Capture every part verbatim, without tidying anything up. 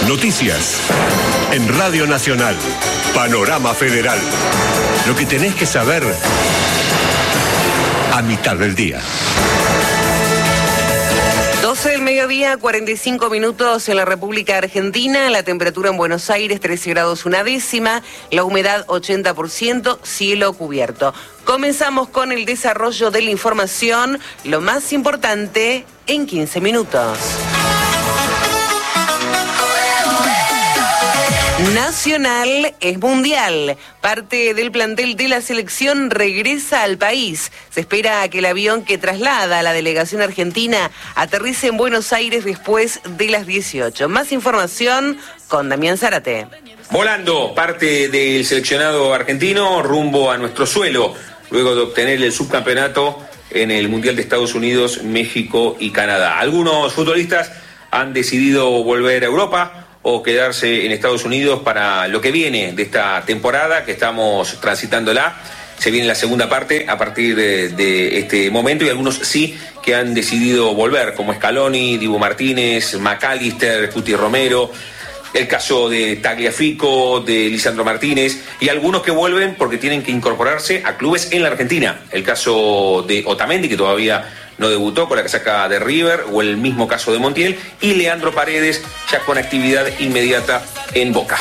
Noticias en Radio Nacional. Panorama Federal. Lo que tenés que saber a mitad del día. doce del mediodía, cuarenta y cinco minutos en la República Argentina. La temperatura en Buenos Aires, trece grados una décima. La humedad, ochenta por ciento. Cielo cubierto. Comenzamos con el desarrollo de la información. Lo más importante en quince minutos. Nacional es mundial. Parte del plantel de la selección regresa al país. Se espera que el avión que traslada a la delegación argentina aterrice en Buenos Aires después de las dieciocho. Más información con Damián Zárate. Volando parte del seleccionado argentino rumbo a nuestro suelo, luego de obtener el subcampeonato en el Mundial de Estados Unidos, México y Canadá. Algunos futbolistas han decidido volver a Europa o quedarse en Estados Unidos para lo que viene de esta temporada que estamos transitándola. Se viene la segunda parte a partir de, de este momento, y algunos sí que han decidido volver, como Scaloni, Dibu Martínez, McAllister, Cuti Romero, el caso de Tagliafico, de Lisandro Martínez, y algunos que vuelven porque tienen que incorporarse a clubes en la Argentina. El caso de Otamendi, que todavía no debutó con la casaca de River, o el mismo caso de Montiel, y Leandro Paredes, ya con actividad inmediata en Boca.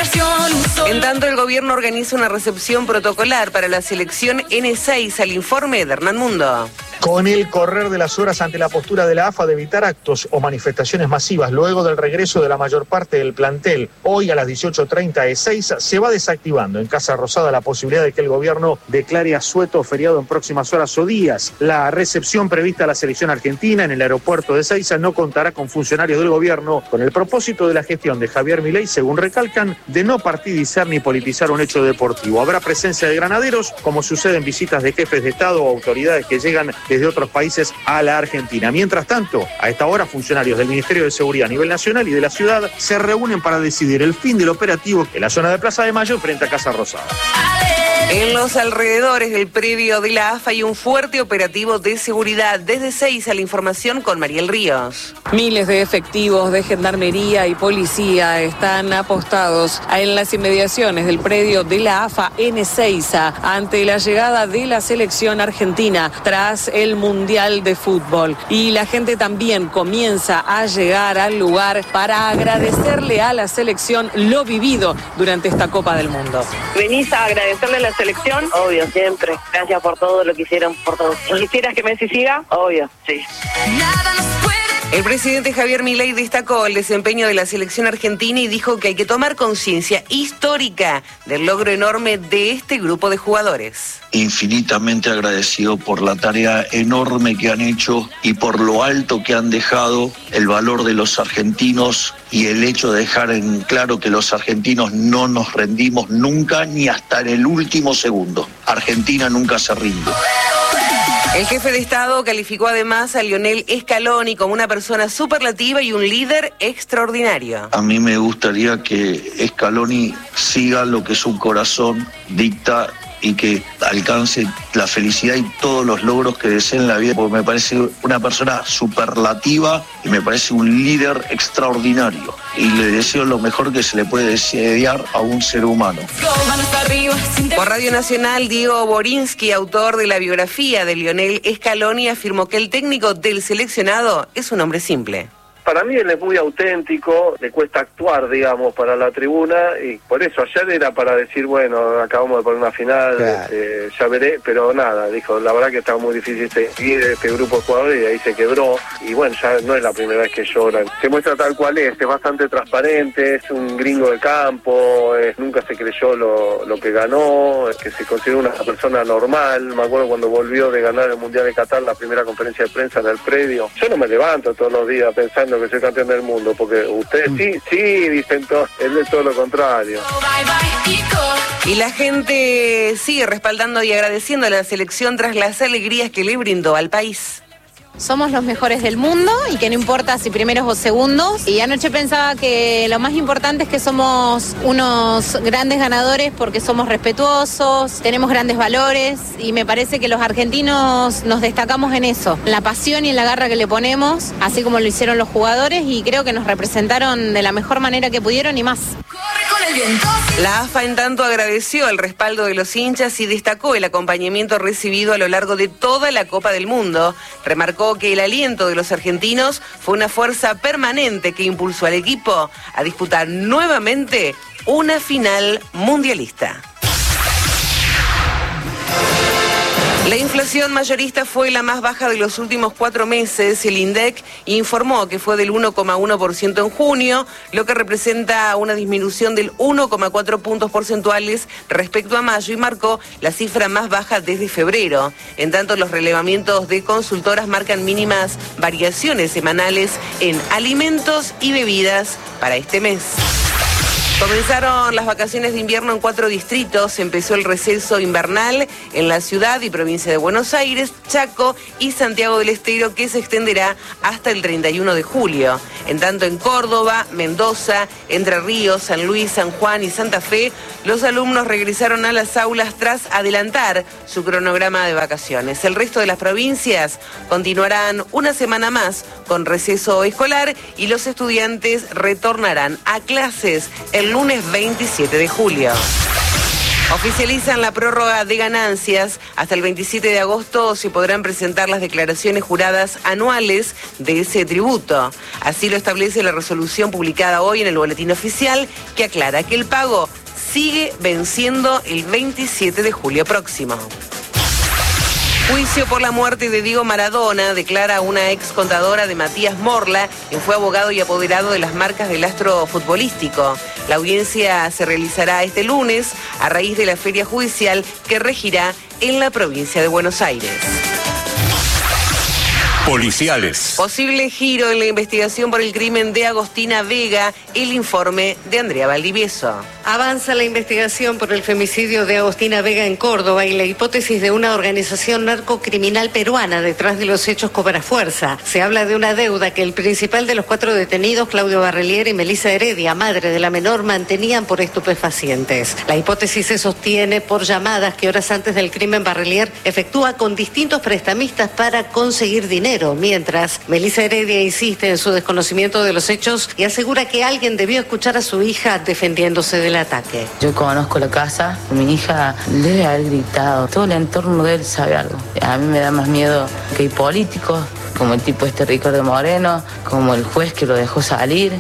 En tanto, el gobierno organiza una recepción protocolar para la selección ene seis al informe de Hernán Mundo. Con el correr de las horas ante la postura de la AFA de evitar actos o manifestaciones masivas luego del regreso de la mayor parte del plantel, hoy a las dieciocho treinta Ezeiza se va desactivando en Casa Rosada la posibilidad de que el gobierno declare asueto feriado en próximas horas o días. La recepción prevista a la selección argentina en el aeropuerto de Ezeiza no contará con funcionarios del gobierno, con el propósito de la gestión de Javier Milei, según recalcan, de no partidizar ni politizar un hecho deportivo. Habrá presencia de granaderos, como sucede en visitas de jefes de Estado o autoridades que llegan desde otros países a la Argentina. Mientras tanto, a esta hora, funcionarios del Ministerio de Seguridad a nivel nacional y de la ciudad se reúnen para decidir el fin del operativo en la zona de Plaza de Mayo frente a Casa Rosada. En los alrededores del predio de la AFA hay un fuerte operativo de seguridad. Desde Ezeiza, la información con Mariel Ríos. Miles de efectivos de gendarmería y policía están apostados en las inmediaciones del predio de la AFA en Ezeiza ante la llegada de la selección argentina tras el Mundial de Fútbol. Y la gente también comienza a llegar al lugar para agradecerle a la selección lo vivido durante esta Copa del Mundo. ¿Venís a agradecerle a la selección? Obvio, siempre. Gracias por todo lo que hicieron por todos. ¿Quisieras que Messi siga? Obvio, sí. El presidente Javier Milei destacó el desempeño de la selección argentina y dijo que hay que tomar conciencia histórica del logro enorme de este grupo de jugadores. Infinitamente agradecido por la tarea enorme que han hecho y por lo alto que han dejado el valor de los argentinos y el hecho de dejar en claro que los argentinos no nos rendimos nunca ni hasta en el último segundo. Argentina nunca se rinde. El jefe de Estado calificó además a Lionel Scaloni como una persona superlativa y un líder extraordinario. A mí me gustaría que Scaloni siga lo que su corazón dicta y que alcance la felicidad y todos los logros que desee en la vida, porque me parece una persona superlativa y me parece un líder extraordinario. Y le deseo lo mejor que se le puede desear a un ser humano. Por Radio Nacional, Diego Borinsky, autor de la biografía de Lionel Scaloni, afirmó que el técnico del seleccionado es un hombre simple. Para mí él es muy auténtico, le cuesta actuar, digamos, para la tribuna, y por eso ayer era para decir, bueno, acabamos de poner una final, claro. eh, ya veré, pero nada, dijo, la verdad que estaba muy difícil seguir este grupo de jugadores y ahí se quebró, y bueno, ya no es la primera vez que lloran. Se muestra tal cual es, es bastante transparente, es un gringo de campo, es, nunca se creyó lo, lo que ganó, es que se considera una persona normal. Me acuerdo cuando volvió de ganar el Mundial de Qatar, la primera conferencia de prensa en el predio. Yo no me levanto todos los días pensando que soy campeón del mundo, porque ustedes sí, sí, dicen todo, él es todo lo contrario. Y la gente sigue respaldando y agradeciendo a la selección tras las alegrías que le brindó al país. somos los mejores del mundo y que no importa si primeros o segundos. Y anoche pensaba que lo más importante es que somos unos grandes ganadores porque somos respetuosos, tenemos grandes valores y me parece que los argentinos nos destacamos en eso, en la pasión y en la garra que le ponemos, así como lo hicieron los jugadores, y creo que nos representaron de la mejor manera que pudieron y más. La A F A en tanto agradeció el respaldo de los hinchas y destacó el acompañamiento recibido a lo largo de toda la Copa del Mundo. Remarcó que el aliento de los argentinos fue una fuerza permanente que impulsó al equipo a disputar nuevamente una final mundialista. La inflación mayorista fue la más baja de los últimos cuatro meses. El INDEC informó que fue del uno coma uno por ciento en junio, lo que representa una disminución del uno coma cuatro puntos porcentuales respecto a mayo y marcó la cifra más baja desde febrero. En tanto, los relevamientos de consultoras marcan mínimas variaciones semanales en alimentos y bebidas para este mes. Comenzaron las vacaciones de invierno en cuatro distritos. Empezó el receso invernal en la ciudad y provincia de Buenos Aires, Chaco y Santiago del Estero, que se extenderá hasta el treinta y uno de julio. En tanto, en Córdoba, Mendoza, Entre Ríos, San Luis, San Juan y Santa Fe, los alumnos regresaron a las aulas tras adelantar su cronograma de vacaciones. El resto de las provincias continuarán una semana más con receso escolar y los estudiantes retornarán a clases el lunes veintisiete de julio. Oficializan la prórroga de ganancias. Hasta el veintisiete de agosto se podrán presentar las declaraciones juradas anuales de ese tributo. Así lo establece la resolución publicada hoy en el Boletín Oficial, que aclara que el pago sigue venciendo el veintisiete de julio próximo. Juicio por la muerte de Diego Maradona, declara una ex contadora de Matías Morla, quien fue abogado y apoderado de las marcas del astro futbolístico. La audiencia se realizará este lunes a raíz de la feria judicial que regirá en la provincia de Buenos Aires. Policiales. Posible giro en la investigación por el crimen de Agostina Vega, el informe de Andrea Valdivieso. Avanza la investigación por el femicidio de Agostina Vega en Córdoba y la hipótesis de una organización narcocriminal peruana detrás de los hechos cobra fuerza. Se habla de una deuda que el principal de los cuatro detenidos, Claudio Barrelier y Melissa Heredia, madre de la menor, mantenían por estupefacientes. La hipótesis se sostiene por llamadas que horas antes del crimen Barrelier efectúa con distintos prestamistas para conseguir dinero, mientras Melissa Heredia insiste en su desconocimiento de los hechos y asegura que alguien debió escuchar a su hija defendiéndose del ataque. Yo conozco la casa, mi hija debe haber gritado, todo el entorno de él sabe algo. A mí me da más miedo que hay políticos, como el tipo este Ricardo Moreno, como el juez que lo dejó salir.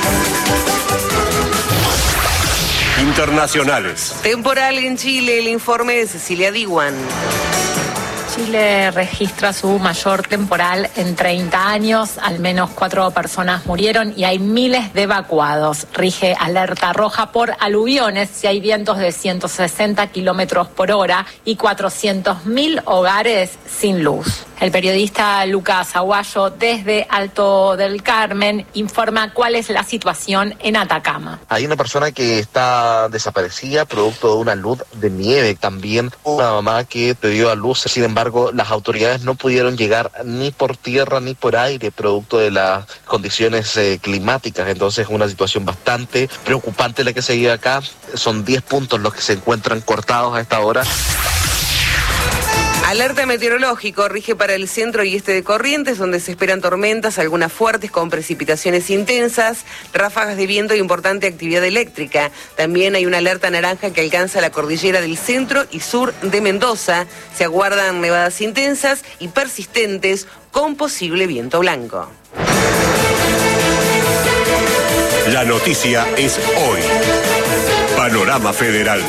Internacionales. Temporal en Chile, el informe de Cecilia Diwan. Chile registra su mayor temporal en treinta años, al menos cuatro personas murieron y hay miles de evacuados. Rige alerta roja por aluviones si hay vientos de ciento sesenta kilómetros por hora y cuatrocientos mil hogares sin luz. El periodista Lucas Aguayo, desde Alto del Carmen, informa cuál es la situación en Atacama. Hay una persona que está desaparecida producto de una luz de nieve. También una mamá que pidió a luz. Sin embargo, las autoridades no pudieron llegar ni por tierra ni por aire producto de las condiciones eh, climáticas. Entonces, una situación bastante preocupante la que se vive acá. Son diez puntos los que se encuentran cortados a esta hora. Alerta meteorológico rige para el centro y este de Corrientes, donde se esperan tormentas, algunas fuertes con precipitaciones intensas, ráfagas de viento e importante actividad eléctrica. También hay una alerta naranja que alcanza la cordillera del centro y sur de Mendoza. Se aguardan nevadas intensas y persistentes con posible viento blanco. La noticia es hoy. Panorama Federal.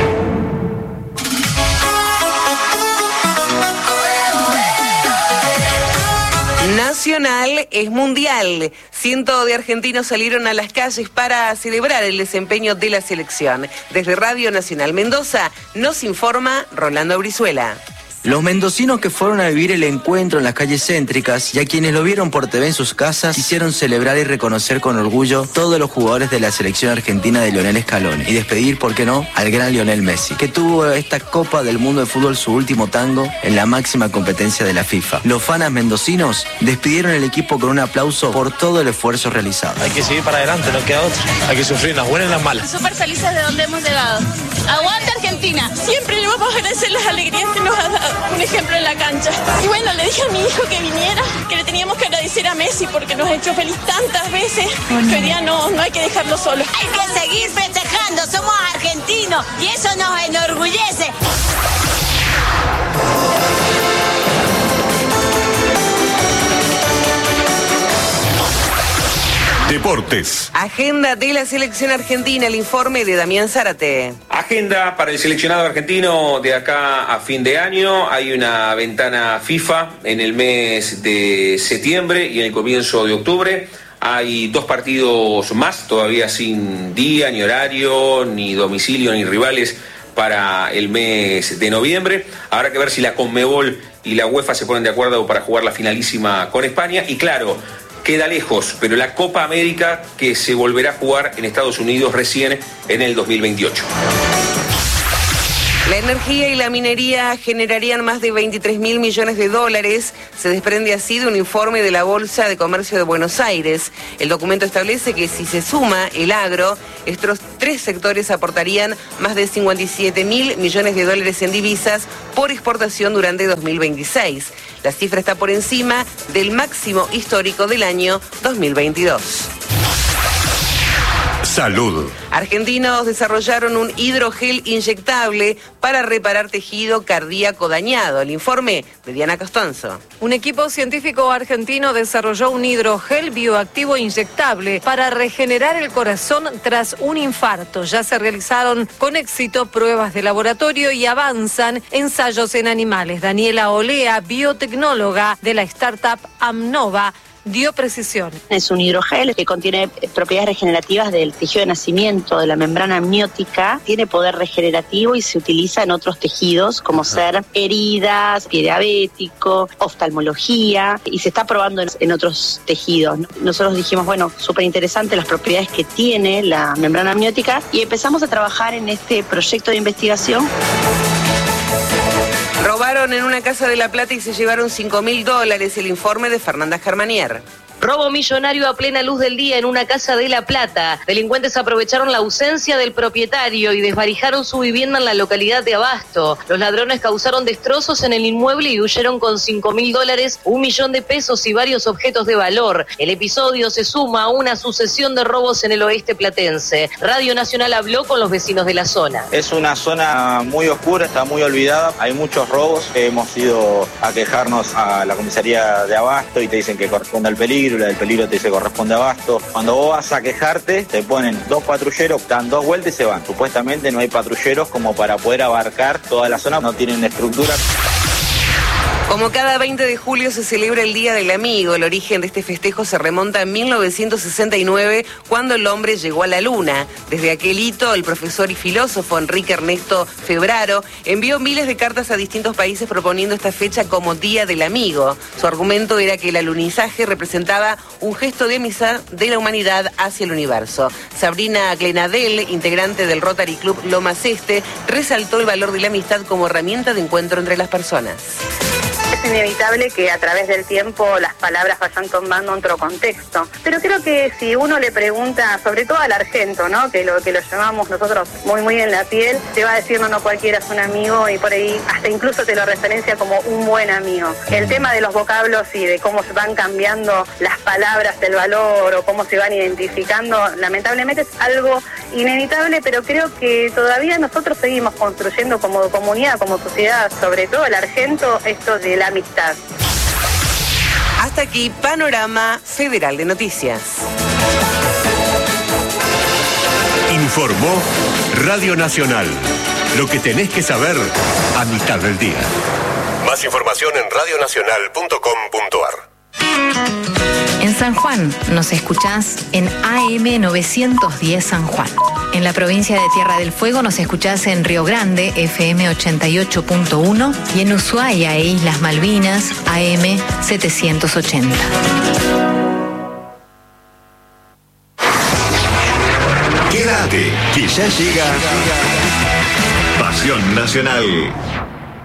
Nacional es mundial. Cientos de argentinos salieron a las calles para celebrar el desempeño de la selección. Desde Radio Nacional Mendoza nos informa Rolando Brizuela. Los mendocinos que fueron a vivir el encuentro en las calles céntricas y a quienes lo vieron por T V en sus casas quisieron celebrar y reconocer con orgullo todos los jugadores de la selección argentina de Lionel Scaloni y despedir, ¿por qué no?, al gran Lionel Messi, que tuvo esta Copa del Mundo de Fútbol su último tango en la máxima competencia de la FIFA. Los fanas mendocinos despidieron el equipo con un aplauso por todo el esfuerzo realizado. Hay que seguir para adelante, no queda otra. Hay que sufrir las buenas y las malas. Súper felices de donde hemos llegado. ¡Aguante Argentina! Siempre le vamos a agradecer las alegrías que nos ha dado. Un ejemplo en la cancha. Y bueno, le dije a mi hijo que viniera, que le teníamos que agradecer a Messi porque nos ha hecho feliz tantas veces, que hoy día no, no hay que dejarlo solo. Hay que seguir festejando, somos argentinos y eso nos enorgullece. Deportes. Agenda de la selección argentina, el informe de Damián Zárate. Agenda para el seleccionado argentino de acá a fin de año. Hay una ventana FIFA en el mes de septiembre y en el comienzo de octubre. Hay dos partidos más, todavía sin día, ni horario, ni domicilio, ni rivales para el mes de noviembre. Habrá que ver si la Conmebol y la UEFA se ponen de acuerdo para jugar la finalísima con España. Y claro, queda lejos, pero la Copa América que se volverá a jugar en Estados Unidos recién en el dos mil veintiocho. La energía y la minería generarían más de veintitrés mil millones de dólares. Se desprende así de un informe de la Bolsa de Comercio de Buenos Aires. El documento establece que si se suma el agro, estos tres sectores aportarían más de cincuenta y siete mil millones de dólares en divisas por exportación durante dos mil veintiséis. La cifra está por encima del máximo histórico del año dos mil veintidós. Salud. Argentinos desarrollaron un hidrogel inyectable para reparar tejido cardíaco dañado. El informe de Diana Costanzo. Un equipo científico argentino desarrolló un hidrogel bioactivo inyectable para regenerar el corazón tras un infarto. Ya se realizaron con éxito pruebas de laboratorio y avanzan ensayos en animales. Daniela Olea, biotecnóloga de la startup Amnova, dio precisión. Es un hidrogel que contiene propiedades regenerativas del tejido de nacimiento, de la membrana amniótica, tiene poder regenerativo y se utiliza en otros tejidos como ser heridas, pie diabético, oftalmología, y se está probando en, en otros tejidos. Nosotros dijimos, bueno, súper interesante las propiedades que tiene la membrana amniótica y empezamos a trabajar en este proyecto de investigación. Robaron en una casa de La Plata y se llevaron cinco mil dólares. El informe de Fernanda Germanier. Robo millonario a plena luz del día en una casa de La Plata. Delincuentes aprovecharon la ausencia del propietario y desvalijaron su vivienda en la localidad de Abasto. Los ladrones causaron destrozos en el inmueble y huyeron con cinco mil dólares, un millón de pesos y varios objetos de valor. El episodio se suma a una sucesión de robos en el oeste platense. Radio Nacional habló con los vecinos de la zona. Es una zona muy oscura, está muy olvidada. Hay muchos robos. Hemos ido a quejarnos a la comisaría de Abasto y te dicen que corresponde al peligro. La del peligro te dice corresponde a Abasto. Cuando vos vas a quejarte, te ponen dos patrulleros, dan dos vueltas y se van. Supuestamente no hay patrulleros como para poder abarcar toda la zona, no tienen estructura. Como cada veinte de julio se celebra el Día del Amigo, el origen de este festejo se remonta a mil novecientos sesenta y nueve, cuando el hombre llegó a la luna. Desde aquel hito, el profesor y filósofo Enrique Ernesto Febraro envió miles de cartas a distintos países proponiendo esta fecha como Día del Amigo. Su argumento era que el alunizaje representaba un gesto de amistad de la humanidad hacia el universo. Sabrina Glenadel, integrante del Rotary Club Lomas Este, resaltó el valor de la amistad como herramienta de encuentro entre las personas. Es inevitable que a través del tiempo las palabras vayan tomando otro contexto, pero creo que si uno le pregunta, sobre todo al argento, ¿no?, que lo que lo llamamos nosotros muy muy en la piel, te va a decir no, no cualquiera es un amigo y por ahí hasta incluso te lo referencia como un buen amigo. El tema de los vocablos y de cómo se van cambiando las palabras, el valor o cómo se van identificando, lamentablemente es algo inevitable, pero creo que todavía nosotros seguimos construyendo como comunidad, como sociedad, sobre todo el argento, esto de la amistad. Hasta aquí, Panorama Federal de Noticias. Informó Radio Nacional. Lo que tenés que saber a mitad del día. Más información en radio nacional punto com punto a r. En San Juan nos escuchás en A M novecientos diez San Juan. En la provincia de Tierra del Fuego nos escuchás en Río Grande, F M ochenta y ocho punto uno, y en Ushuaia e Islas Malvinas, A M setecientos ochenta. Quédate, que ya llega Pasión Nacional.